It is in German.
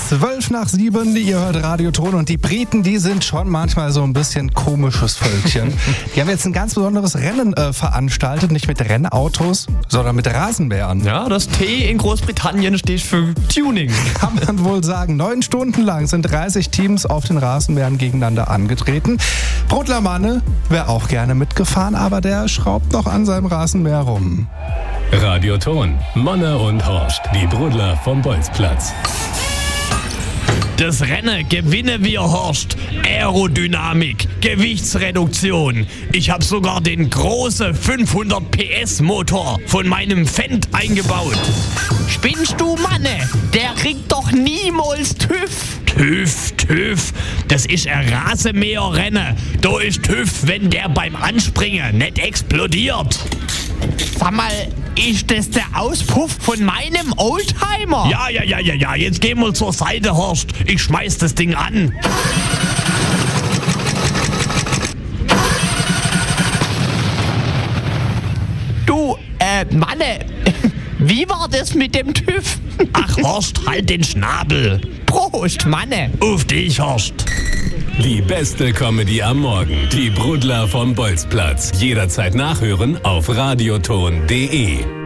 7:12, ihr hört Radioton und die Briten, die sind schon manchmal so ein bisschen komisches Völkchen. Die haben jetzt ein ganz besonderes Rennen veranstaltet, nicht mit Rennautos, sondern mit Rasenmähern. Ja, das T in Großbritannien steht für Tuning. Kann man wohl sagen. 9 Stunden lang sind 30 Teams auf den Rasenmähern gegeneinander angetreten. Brudler Manne wäre auch gerne mitgefahren, aber der schraubt noch an seinem Rasenmäher rum. Radioton, Manne und Horst, die Brudler vom Bolzplatz. Das Rennen gewinnen wir, Horst. Aerodynamik, Gewichtsreduktion. Ich habe sogar den großen 500 PS Motor von meinem Fendt eingebaut. Spinnst du, Manne? Der kriegt doch niemals TÜV. TÜV. Das ist ein Rasenmäherrennen. Da ist TÜV, wenn der beim Anspringen nicht explodiert. Sag mal, ist das der Auspuff von meinem Oldtimer? Ja. Jetzt gehen wir zur Seite, Horst. Ich schmeiß das Ding an. Du, Manne, wie war das mit dem TÜV? Ach, Horst, halt den Schnabel. Prost, Manne. Auf dich, Horst. Die beste Comedy am Morgen. Die Brudler vom Bolzplatz. Jederzeit nachhören auf radioton.de.